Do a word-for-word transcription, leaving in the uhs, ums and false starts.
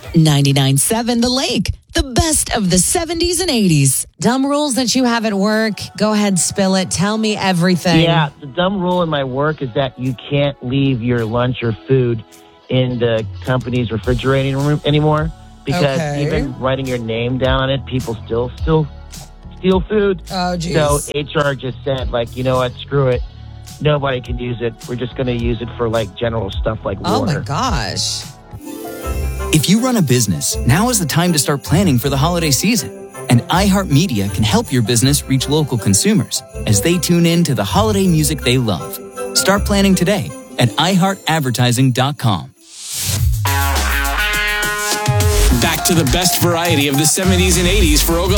ninety-nine point seven The Lake, the best of the seventies and eighties. Dumb rules that you have at work. Go ahead, spill it. Tell me everything. Yeah, the dumb rule in my work is that you can't leave your lunch or food in the company's refrigerating room anymore. Because Okay. even writing your name down on it, people still still steal food. Oh, geez. So H R just said, like, you know what, screw it. Nobody can use it. We're just going to use it for, like, general stuff like Oh, water. my gosh. If you run a business, now is the time to start planning for the holiday season. And iHeartMedia can help your business reach local consumers as they tune in to the holiday music they love. Start planning today at i heart advertising dot com. Back to the best variety of the seventies and eighties for Oklahoma.